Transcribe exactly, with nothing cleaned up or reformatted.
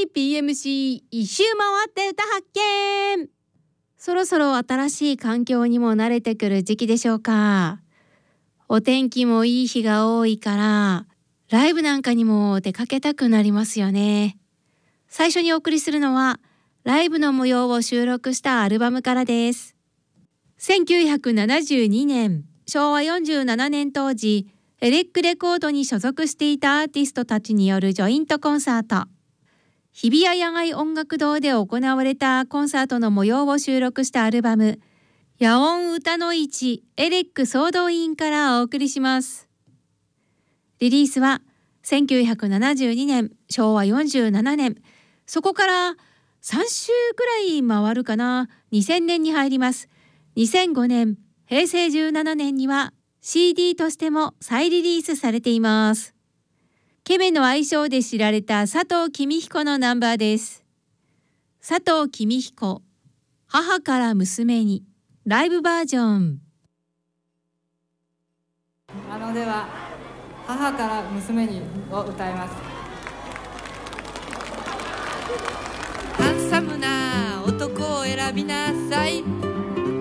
ピーエムシー 一周回って歌発見。そろそろ新しい環境にも慣れてくる時期でしょうか。お天気もいい日が多いからライブなんかにも出かけたくなりますよね。最初にお送りするのはライブの模様を収録したアルバムからです。せんきゅうひゃくななじゅうにねん、しょうわよんじゅうななねん当時、エレックレコードに所属していたアーティストたちによるジョイントコンサート。日比谷野外音楽堂で行われたコンサートの模様を収録したアルバム、野音歌の市エレック総動員からお送りします。リリースはせんきゅうひゃくななじゅうにねん、しょうわよんじゅうななねん、そこからさん週くらい回るかな、にせんねんに入ります。にせんごねん、へいせいじゅうななねんには シーディー としても再リリースされています。ケメの愛称で知られた佐藤公彦のナンバーです。佐藤公彦、母から娘に、ライブバージョン。 あのでは母から娘にを歌います。 ハンサムな男を選びなさい。